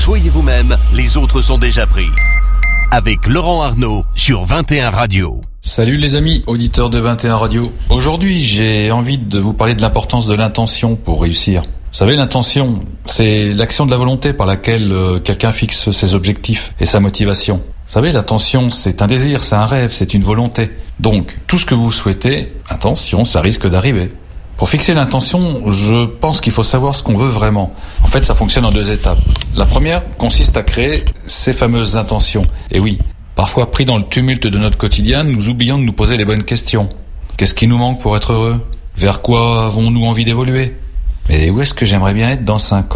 Soyez vous-même, les autres sont déjà pris. Avec Laurent Arnaud sur 21 Radio. Salut les amis, auditeurs de 21 Radio. Aujourd'hui, j'ai envie de vous parler de l'importance de l'intention pour réussir. Vous savez, l'intention, c'est l'action de la volonté par laquelle quelqu'un fixe ses objectifs et sa motivation. Vous savez, l'intention, c'est un désir, c'est un rêve, c'est une volonté. Donc, tout ce que vous souhaitez, attention, ça risque d'arriver. Pour fixer l'intention, je pense qu'il faut savoir ce qu'on veut vraiment. En fait, ça fonctionne en 2 étapes. La première consiste à créer ces fameuses intentions. Et oui, parfois pris dans le tumulte de notre quotidien, nous oublions de nous poser les bonnes questions. Qu'est-ce qui nous manque pour être heureux ? Vers quoi avons-nous envie d'évoluer ? Mais où est-ce que j'aimerais bien être dans 5 ans ?